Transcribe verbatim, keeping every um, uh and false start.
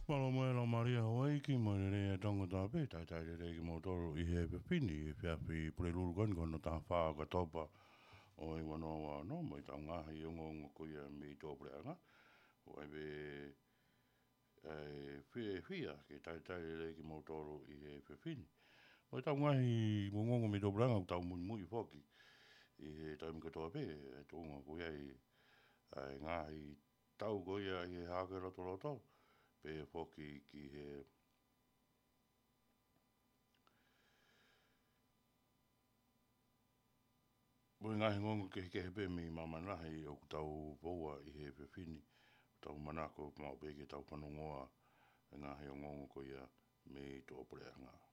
Palomela Maria Hawaii mo le tongo ta pe ta ta le ki mo toro I he pe fini pe pe pre lulu kan kono ta fa ka topa o I wano wa no mo ta nga hi ngo ngo ko ya mi to pre nga o e be e fe fia ke ta ta le ki mo toro I he pe fini o ta nga hi mo ngo mi to pre nga ta mu mu I foki I he ta mi ka to pe to ngo ko ya I nga hi tau ko ya I ha ke ro to ro to pe foki ki he mo nga he ngongo ke ke pe mi mama na he o tau boa I he pe fini tau manako ma pe ke tau panongoa nga he ngongo ko ia me to pre nga